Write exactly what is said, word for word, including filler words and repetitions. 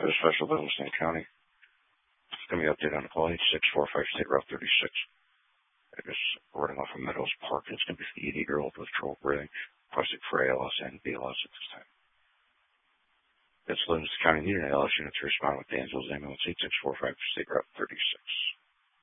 For the special Livingston County. It's going to be updated on the call, eight six four five State Route thirty-six. It is running off of Meadows Park. It's going to be for the eighty-year-old with trouble breathing, requesting for A L S and B L S at this time. It's Livingston County needed an A L S unit to respond with the Angels ambulance eight six four five State Route thirty-six.